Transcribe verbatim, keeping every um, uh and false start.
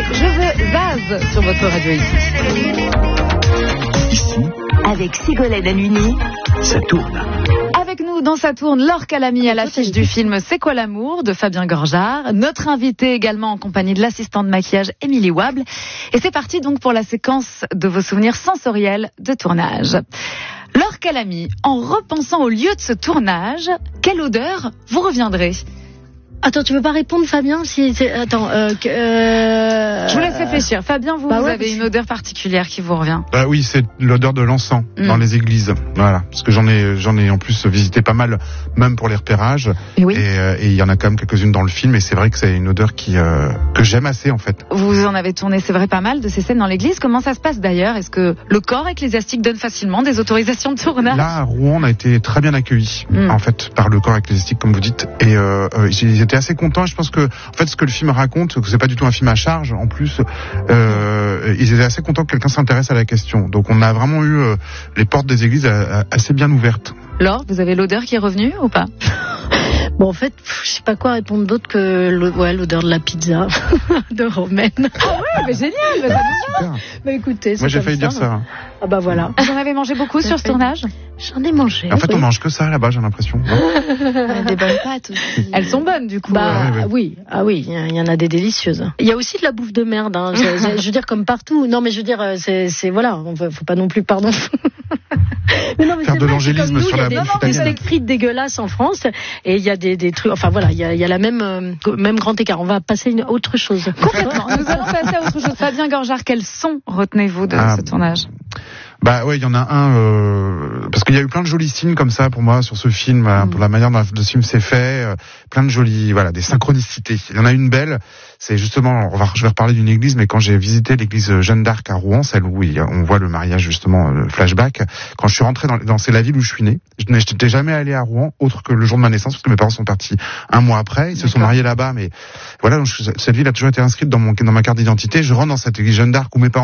Je veux Zaz sur votre radio ici. Ici, avec Ségolène Halluny, ça tourne. Avec nous dans Ça tourne, Laure Calamy à l'affiche du film C'est quoi l'amour de Fabien Gorjard. Notre invité également en compagnie de l'assistante de maquillage Émilie Wable. Et c'est parti donc pour la séquence de vos souvenirs sensoriels de tournage. Laure Calamy, en repensant au lieu de ce tournage, quelle odeur vous reviendrez ? Attends, tu veux pas répondre, Fabien, si c'est... Attends, euh, euh... Je vous laisse réfléchir. Fabien, vous, bah vous ouais, avez parce... une odeur particulière qui vous revient. Bah oui, c'est l'odeur de l'encens mmh. dans les églises. Voilà, parce que j'en ai, j'en ai en plus visité pas mal, même pour les repérages. Et oui. Et euh, il y en a quand même quelques-unes dans le film, et c'est vrai que c'est une odeur qui euh, que j'aime assez en fait. Vous en avez tourné, c'est vrai, pas mal de ces scènes dans l'église. Comment ça se passe d'ailleurs ? Est-ce que le corps ecclésiastique donne facilement des autorisations de tournage ? Là, à Rouen, on a été très bien accueillis, mmh. en fait, par le corps ecclésiastique, comme vous dites, et euh, euh, ils étaient assez contents. Je pense que, en fait, ce que le film raconte, que c'est pas du tout un film à charge. En plus, euh, ils étaient assez contents que quelqu'un s'intéresse à la question. Donc, on a vraiment eu euh, les portes des églises euh, assez bien ouvertes. Laure, vous avez l'odeur qui est revenue ou pas ? Bon, en fait, je sais pas quoi répondre d'autre que ouais, l'odeur de la pizza de Romaine. Ah ouais, mais génial, mais ça Super. Bah écoutez, c'est Moi, j'ai comme failli ça, dire ça. Hein. Ah bah voilà. Vous en avez mangé beaucoup sur ce tournage ? J'en ai mangé. En fait, oui. on mange que ça là-bas, j'ai l'impression. Des bonnes pâtes aussi. Elles sont bonnes du coup. Bah ouais, ouais. oui, ah oui, il y en a des délicieuses. Il y a aussi de la bouffe de merde. Hein. Je, je, je veux dire comme partout. Non, mais je veux dire, c'est, c'est voilà, on faut, faut pas non plus, pardon. Mais non, mais Faire c'est de vrai, l'angélisme nous, sur il y la a des, bouffe des italienne. steaks frites dégueulasses en France, et il y a des, des trucs. Enfin voilà, il y a, il y a la même euh, même grand écart. On va passer à une autre chose. Complètement. Nous allons passer à autre chose. Fabien Gorjard, quel son retenez-vous de Ah, ce tournage ? Bah ouais, il y en a un euh, parce qu'il y a eu plein de jolis signes comme ça pour moi sur ce film, voilà, Mm. pour la manière dont le film s'est fait, euh, plein de jolis, voilà, des synchronicités. Il y en a une belle, c'est justement, on va, je vais reparler d'une église, mais quand j'ai visité l'église Jeanne d'Arc à Rouen, celle où il y a, on voit le mariage justement, le flashback. Quand je suis rentré dans, dans c'est la ville où je suis né, je n'étais jamais allé à Rouen autre que le jour de ma naissance parce que mes parents sont partis un mois après, ils se sont mariés là-bas, mais voilà, donc, cette ville a toujours été inscrite dans mon dans ma carte d'identité. Je rentre dans cette église Jeanne d'Arc où mes parents